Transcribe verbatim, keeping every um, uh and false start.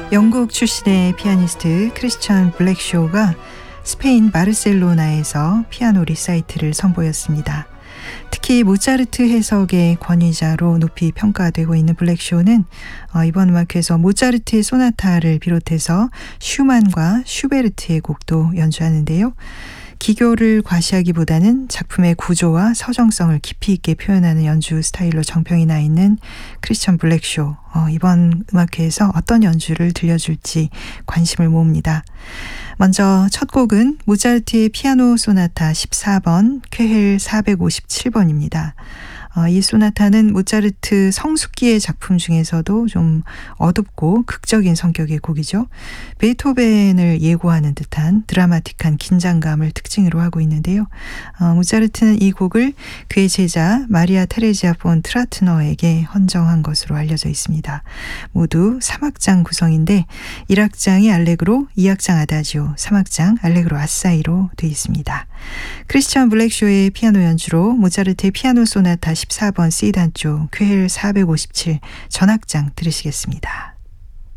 영국 출신의 피아니스트 크리스천 블랙쇼가 스페인 바르셀로나에서 피아노 리사이트를 선보였습니다. 특히 모차르트 해석의 권위자로 높이 평가되고 있는 블랙쇼는 이번 음악회에서 모차르트의 소나타를 비롯해서 슈만과 슈베르트의 곡도 연주하는데요. 기교를 과시하기보다는 작품의 구조와 서정성을 깊이 있게 표현하는 연주 스타일로 정평이 나 있는 크리스천 블랙쇼. 어, 이번 음악회에서 어떤 연주를 들려줄지 관심을 모읍니다. 먼저 첫 곡은 모차르트의 피아노 소나타 십사 번, 쾌헬 사백오십칠 번입니다. 어, 이 소나타는 모차르트 성숙기의 작품 중에서도 좀 어둡고 극적인 성격의 곡이죠. 베토벤을 예고하는 듯한 드라마틱한 긴장감을 특징으로 하고 있는데요. 어, 모차르트는 이 곡을 그의 제자 마리아 테레지아 폰 트라트너에게 헌정한 것으로 알려져 있습니다. 모두 삼 악장 구성인데 일 악장이 알레그로, 이 악장 아다지오, 삼 악장 알레그로 아사이로 되어 있습니다. 크리스천 블랙쇼의 피아노 연주로 모차르트의 피아노 소나타 십사 번 C 단조, 쾌헬 사백오십칠 전악장 들으시겠습니다.